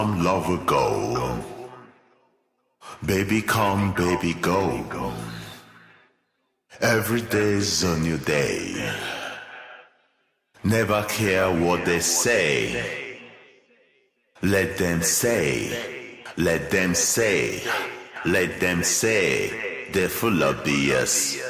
lover, go. Baby, come, baby, go. Every day's a new day. Never care what they say. Let them say, let them say, let them say. They're full of BS.